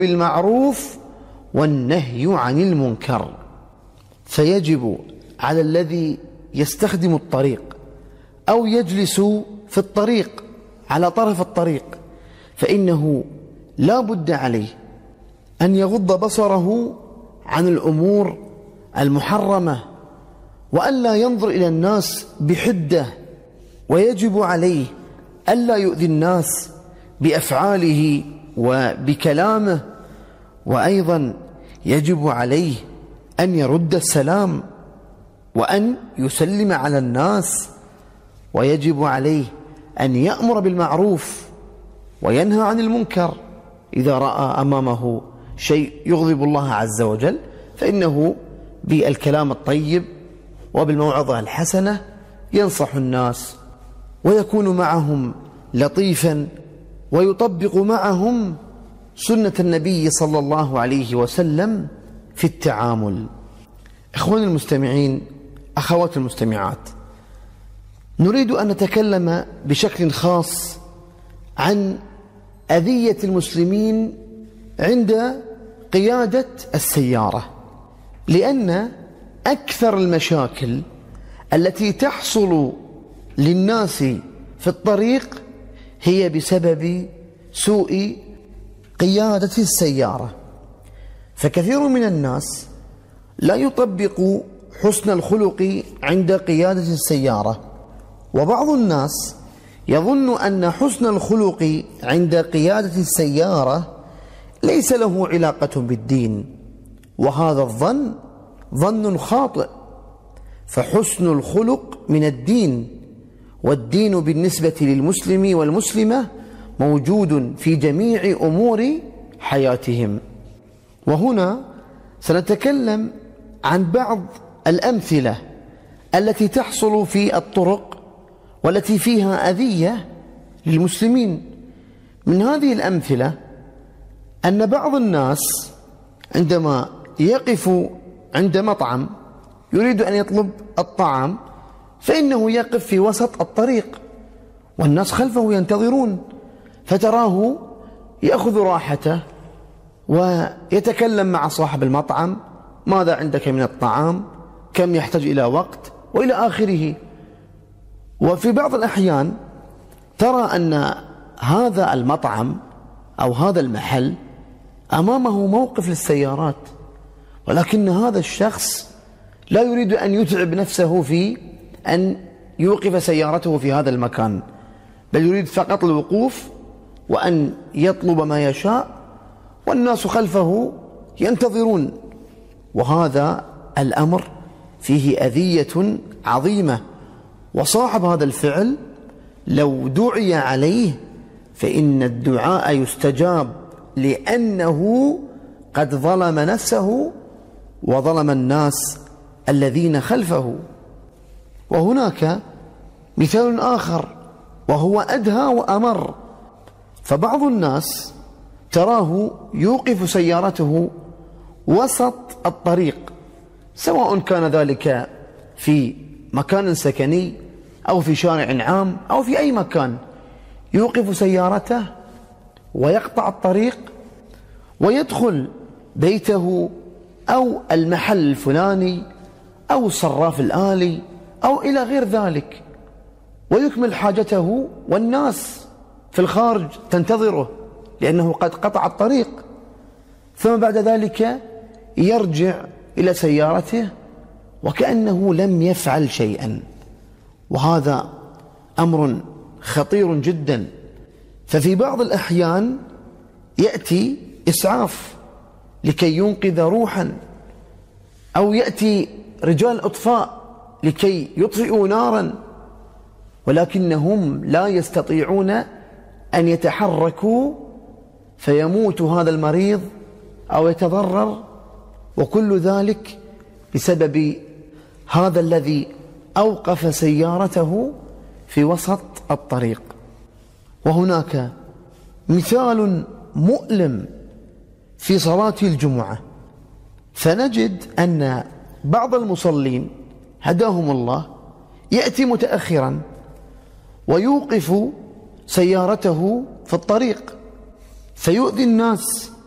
بالمعروف والنهي عن المنكر. فيجب على الذي يستخدم الطريق أو يجلس في الطريق على طرف الطريق فإنه لا بد عليه أن يغض بصره عن الأمور المحرمة وأن لا ينظر إلى الناس بحدة، ويجب عليه ألا يؤذي الناس بأفعاله وبكلامه، وأيضا يجب عليه أن يرد السلام وأن يسلم على الناس، ويجب عليه أن يأمر بالمعروف وينهى عن المنكر. إذا رأى أمامه شيء يغضب الله عز وجل فإنه بالكلام الطيب وبالموعظة الحسنة ينصح الناس ويكون معهم لطيفا ويطبق معهم سنة النبي صلى الله عليه وسلم في التعامل. إخواني المستمعين، أخوات المستمعات، نريد أن نتكلم بشكل خاص عن أذية المسلمين عند قيادة السيارة، لأن أكثر المشاكل التي تحصل للناس في الطريق هي بسبب سوء قيادة السيارة. فكثير من الناس لا يطبق حسن الخلق عند قيادة السيارة، وبعض الناس يظن أن حسن الخلق عند قيادة السيارة ليس له علاقة بالدين، وهذا الظن ظن خاطئ، فحسن الخلق من الدين، والدين بالنسبة للمسلم والمسلمة موجود في جميع أمور حياتهم. وهنا سنتكلم عن بعض الأمثلة التي تحصل في الطرق والتي فيها أذية للمسلمين. من هذه الأمثلة أن بعض الناس عندما يقف عند مطعم يريد أن يطلب الطعام فإنه يقف في وسط الطريق والناس خلفه ينتظرون، فتراه يأخذ راحته ويتكلم مع صاحب المطعم: ماذا عندك من الطعام؟ كم يحتاج إلى وقت؟ وإلى آخره. وفي بعض الأحيان ترى أن هذا المطعم أو هذا المحل أمامه موقف للسيارات، ولكن هذا الشخص لا يريد أن يتعب نفسه في أن يوقف سيارته في هذا المكان، بل يريد فقط الوقوف وأن يطلب ما يشاء والناس خلفه ينتظرون. وهذا الأمر فيه أذية عظيمة، وصاحب هذا الفعل لو دعي عليه فإن الدعاء يستجاب، لأنه قد ظلم نفسه وظلم الناس الذين خلفه. وهناك مثال آخر وهو أدهى وأمر، فبعض الناس تراه يوقف سيارته وسط الطريق، سواء كان ذلك في مكان سكني أو في شارع عام أو في أي مكان، يوقف سيارته ويقطع الطريق ويدخل بيته أو المحل الفلاني أو الصراف الآلي أو إلى غير ذلك، ويكمل حاجته والناس في الخارج تنتظره لأنه قد قطع الطريق، ثم بعد ذلك يرجع إلى سيارته وكأنه لم يفعل شيئا. وهذا أمر خطير جدا. ففي بعض الأحيان يأتي إسعاف لكي ينقذ روحا، أو يأتي رجال إطفاء لكي يطفئوا نارا، ولكنهم لا يستطيعون أن يتحركوا فيموت هذا المريض أو يتضرر، وكل ذلك بسبب هذا الذي أوقف سيارته في وسط الطريق. وهناك مثال مؤلم في صلاة الجمعة، فنجد أن بعض المصلين هداهم الله يأتي متأخرا ويوقف سيارته في الطريق فيؤذي الناس